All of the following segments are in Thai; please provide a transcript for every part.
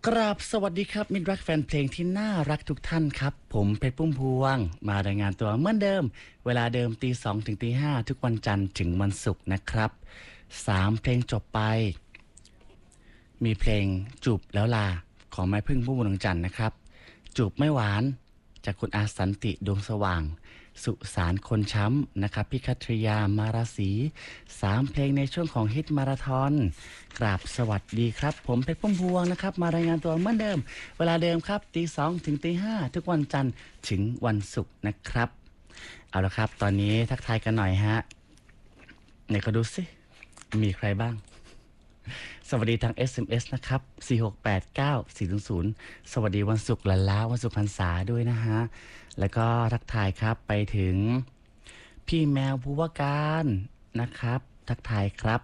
กราบสวัสดีครับมิตรรักแฟนเพลงที่น่ารักทุกท่านครับผมเพชรปุ้มพวงมารายงานตัวเหมือนเดิมเวลาเดิมตี 2 ถึงตี 5ทุกวันจันทร์ถึงวันศุกร์นะครับ3เพลงจบไปมีเพลงจูบแล้วลาของแม่พึ่งพุ่มพวงจันทร์นะครับจูบไม่หวานจากคุณอาสันติดวงสว่างสุสานคนช้ำนะครับพี่คัทริยามาราศี3เพลงในช่วงของฮิตมาราธอนกราบสวัสดีครับผมเพชรพุ่มพวงนะครับมารายงานตัวเหมือนเดิมเวลาเดิมครับตี 2 ถึงตี 5ทุกวันจันทร์ถึงวันศุกร์นะครับเอาละครับตอนนี้ทักทายกันหน่อยฮะไหนก็ดูสิมีใครบ้างสวัสดีทาง SMS นะครับ4689400สวัสดีวันศุกร์ล้าวันศุกร์พรรษาด้วยนะฮะแล้วก็ทักทายครับไปถึงพี่แมวภูวการนะครับทักทายครับ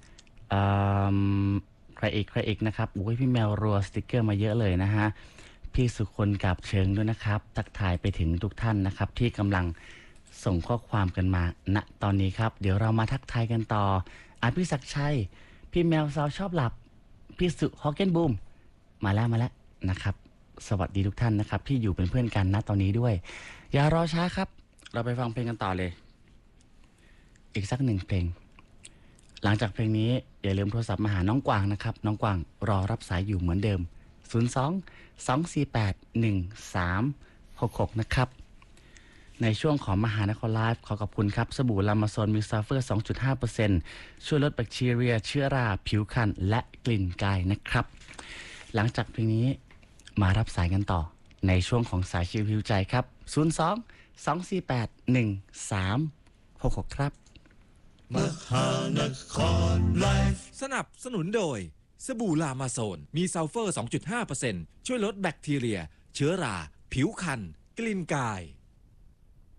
ใครอีกนะครับโอ้ยพี่แมวรัวสติกเกอร์มาเยอะเลยนะฮะพี่สุคนกับเชิงด้วยนะครับทักทายไปถึงทุกท่านนะครับที่กำลังส่งข้อความกันมาณตอนนี้ครับเดี๋ยวเรามาทักทายกันต่อพี่ศักดิ์ชัยพี่แมวสาวชอบหลับพี่สุฮอกเกนบูมมาแล้วนะครับสวัสดีทุกท่านนะครับที่อยู่เป็นเพื่อนกันณตอนนี้ด้วยอย่ารอช้าครับเราไปฟังเพลงกันต่อเลยอีกสักหนึ่งเพลงหลังจากเพลงนี้อย่าลืมโทรศัพท์มาหาน้องกวางนะครับน้องกวางรอรับสายอยู่เหมือนเดิม02-248-1366นะครับในช่วงของมหานครไลฟ์ขอขอบคุณครับสบู่ลามาโซนมีซัลเฟอร์ 2.5% ช่วยลดแบคทีเรียเชื้อราผิวคันและกลิ่นกายนะครับหลังจากเพลงนี้มารับสายกันต่อในช่วงของสายชิวพิวใจครับ02-248-1366ครับมหานครไลฟ์สนับสนุนโดยสบู่ลามาโซนมีซัลเฟอร์ 2.5% ช่วยลดแบคทีเรียเชื้อราผิวคันกลิ่นกาย